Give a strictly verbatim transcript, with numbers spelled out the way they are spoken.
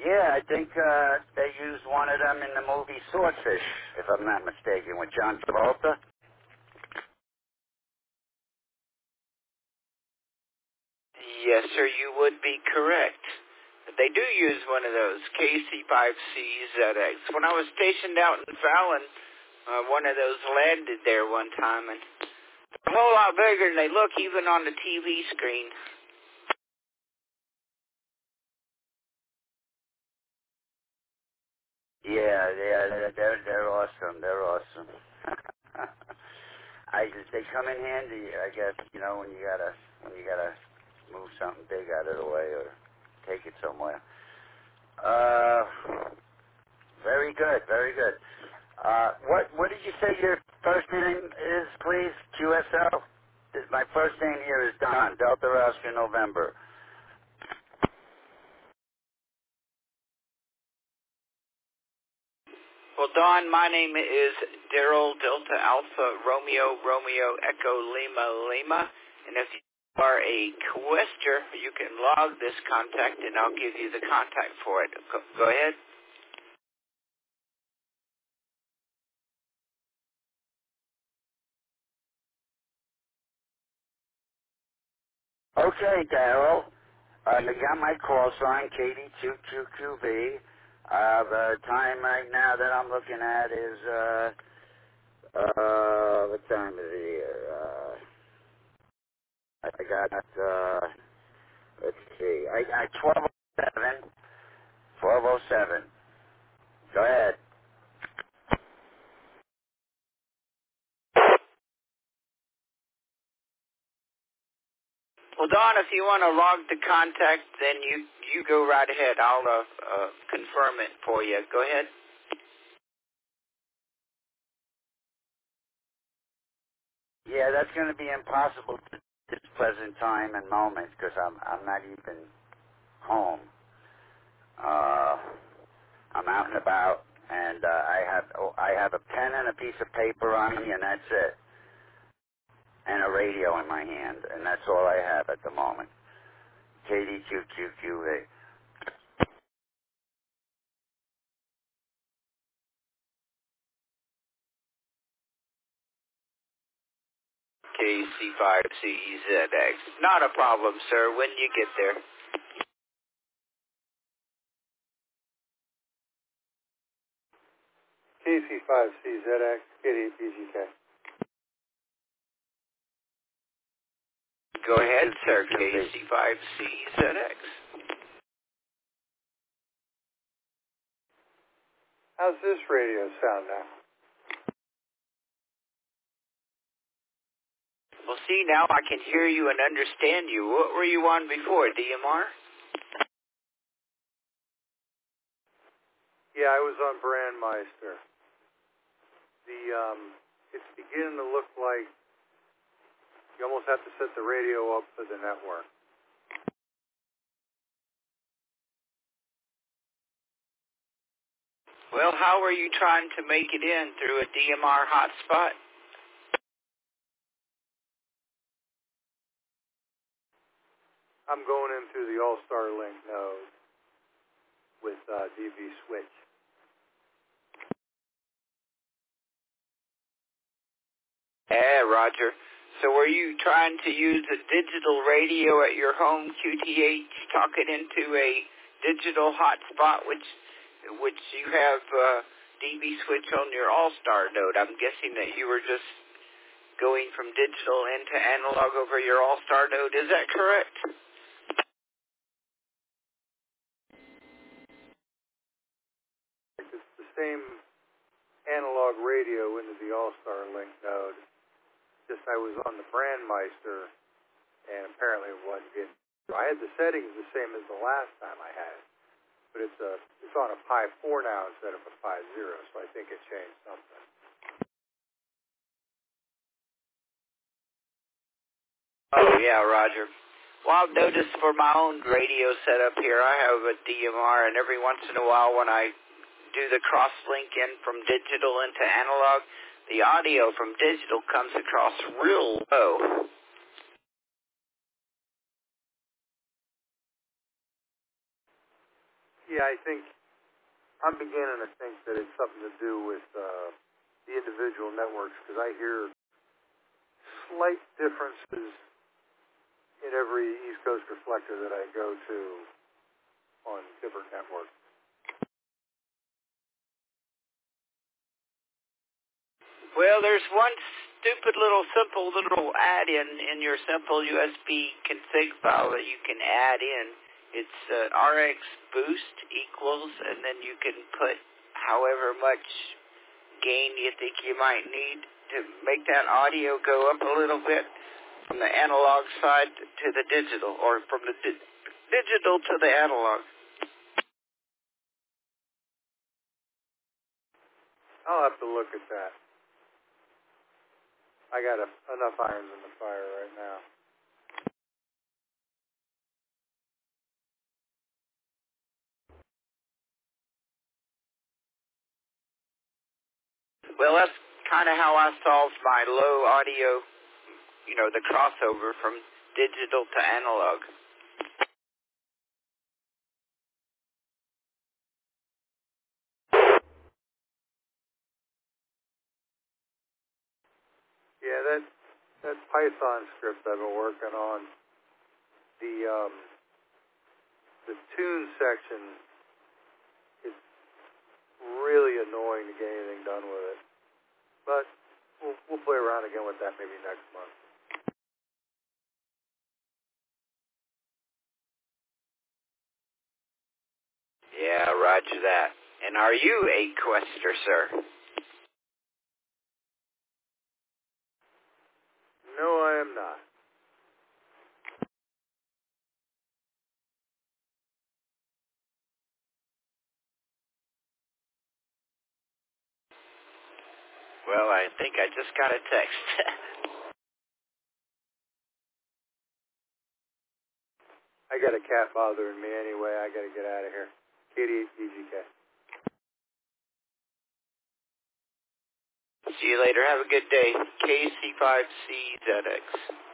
Yeah, I think uh, they used one of them in the movie Swordfish, if I'm not mistaken, with John Travolta. Yes, sir, you would be correct. They do use one of those K C five C Z X. When I was stationed out in Fallon, uh, one of those landed there one time, and they're a whole lot bigger than they look even on the T V screen. Yeah, yeah, they're they're, they're awesome. They're awesome. I they come in handy, I guess. You know, when you gotta when you gotta move something big out of the way or take it somewhere. Uh, very good, very good. Uh, what what did you say your first name is, please? Q S L. My first name here is Don Delta Oscar November. Well, Don, my name is Daryl Delta Alpha Romeo Romeo Echo Lima Lima, and if you are a Quester, you can log this contact, and I'll give you the contact for it. Go, go ahead. Okay, Daryl. Uh, you got my call sign, K D two Q Q B. Uh, the time right now that I'm looking at is, uh, uh, what time is it here? Uh, I got, uh, let's see, I got twelve oh seven. twelve oh seven. Go ahead. Well, Don, if you want to log the contact, then you, you go right ahead. I'll uh, uh, confirm it for you. Go ahead. Yeah, that's going to be impossible at this present time and moment because I'm, I'm not even home. Uh, I'm out and about, and uh, I have oh, I have a pen and a piece of paper on me, and that's it, and a radio in my hand, and that's all I have at the moment. K D Q Q Q A. K C five C Z X. Not a problem, sir, when you get there. K C five C Z X, K D P G K. Go ahead, sir, K C five C Z X. How's this radio sound now? Well, see, now I can hear you and understand you. What were you on before, D M R? Yeah, I was on Brandmeister. The, um, it's beginning to look like you almost have to set the radio up for the network. Well, how are you trying to make it in? Through a D M R hotspot? I'm going in through the All-Star Link node with uh, D V Switch. Yeah, Roger. So were you trying to use a digital radio at your home, Q T H, talking into a digital hotspot, which which you have uh, D V switch on your All-Star node? I'm guessing that you were just going from digital into analog over your All-Star node. Is that correct? It's the same analog radio into the All-Star Link node. Just I was on the Brandmeister, and apparently it wasn't getting. I had the settings the same as the last time I had it, but it's a it's on a Pi four now instead of a Pi zero, so I think it changed something. Oh, yeah, Roger. Well, I've noticed for my own radio setup here, I have a D M R, and every once in a while when I do the cross-link in from digital into analog, the audio from digital comes across real low. Yeah, I think I'm beginning to think that it's something to do with uh, the individual networks, because I hear slight differences in every East Coast reflector that I go to on different networks. Well, there's one stupid little simple little add-in in your simple U S B config file that you can add in. It's uh, R X boost equals, and then you can put however much gain you think you might need to make that audio go up a little bit from the analog side to the digital, or from the di- digital to the analog. I'll have to look at that. I got a, enough irons in the fire right now. Well, that's kind of how I solved my low audio, you know, the crossover from digital to analog. Yeah, that that Python script I've been working on, the um, the tune section is really annoying to get anything done with it. But we'll we'll play around again with that maybe next month. Yeah, roger that. And are you a quester, sir? No, I am not. Well, I think I just got a text. I got a cat bothering me anyway. I got to get out of here. K D eight B G K. See you later. Have a good day. K C five C Z X.